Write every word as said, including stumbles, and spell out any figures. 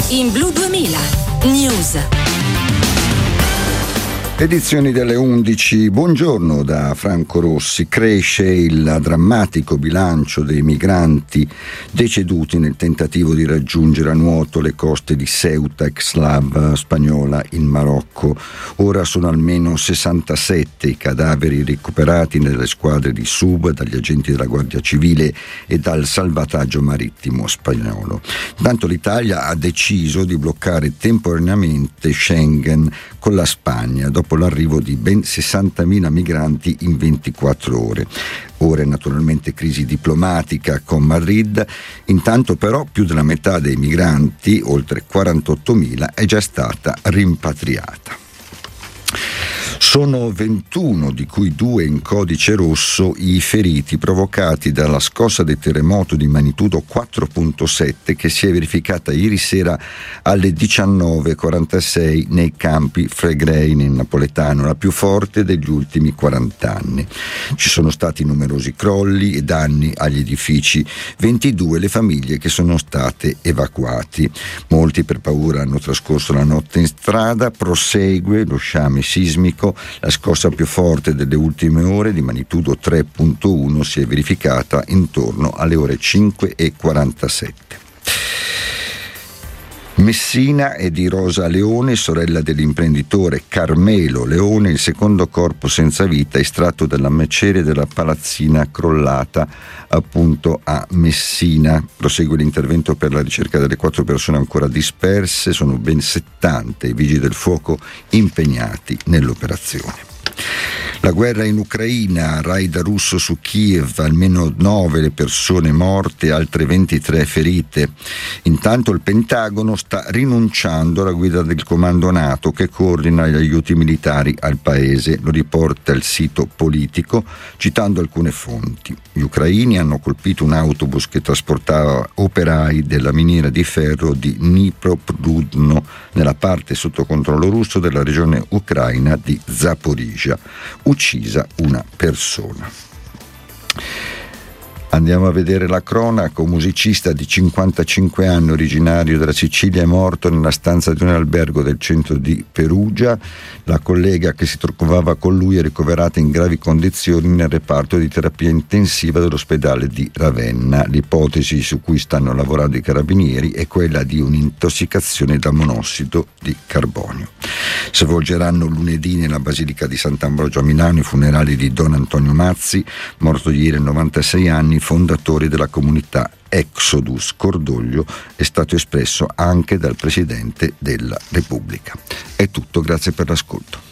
in Blu duemila News. Edizioni delle undici. Buongiorno da Franco Rossi. Cresce il drammatico bilancio dei migranti deceduti nel tentativo di raggiungere a nuoto le coste di Ceuta, ex-Slav spagnola, in Marocco. Ora sono almeno sessantasette i cadaveri recuperati nelle squadre di sub dagli agenti della Guardia Civile e dal salvataggio marittimo spagnolo. Intanto l'Italia ha deciso di bloccare temporaneamente Schengen con la Spagna dopo l'arrivo di ben sessantamila migranti in ventiquattro ore. Ora naturalmente crisi diplomatica con Madrid, intanto però più della metà dei migranti, oltre quarantottomila, è già stata rimpatriata. Sono ventuno, di cui due in codice rosso, i feriti provocati dalla scossa del terremoto di magnitudo quattro virgola sette che si è verificata ieri sera alle diciannove e quarantasei nei campi Flegrei in napoletano, la più forte degli ultimi quaranta anni. Ci sono stati numerosi crolli e danni agli edifici, ventidue le famiglie che sono state evacuati. Molti per paura hanno trascorso la notte in strada. Prosegue lo sciame sismico. La scossa più forte delle ultime ore, di magnitudo tre virgola uno, si è verificata intorno alle ore cinque e quarantasette. Messina è di Rosa Leone, sorella dell'imprenditore Carmelo Leone, il secondo corpo senza vita estratto dalla macerie della palazzina crollata appunto a Messina. Prosegue l'intervento per la ricerca delle quattro persone ancora disperse, sono ben settanta i vigili del fuoco impegnati nell'operazione. La guerra in Ucraina, raid russo su Kiev, almeno nove le persone morte, altre ventitré ferite. Intanto il Pentagono sta rinunciando alla guida del comando NATO che coordina gli aiuti militari al paese, lo riporta il sito Politico citando alcune fonti. Gli ucraini hanno colpito un autobus che trasportava operai della miniera di ferro di Dnipropetrovsk nella parte sotto controllo russo della regione ucraina di Zaporizhzhia. Uccisa una persona. Andiamo a vedere la cronaca. Un musicista di cinquantacinque anni, originario della Sicilia, è morto nella stanza di un albergo del centro di Perugia. La collega che si trovava con lui è ricoverata in gravi condizioni nel reparto di terapia intensiva dell'ospedale di Ravenna. L'ipotesi su cui stanno lavorando i carabinieri è quella di un'intossicazione da monossido di carbonio. Si svolgeranno lunedì nella Basilica di Sant'Ambrogio a Milano i funerali di Don Antonio Mazzi, morto ieri a novantasei anni, fondatori della comunità Exodus. Cordoglio è stato espresso anche dal Presidente della Repubblica. È tutto, grazie per l'ascolto.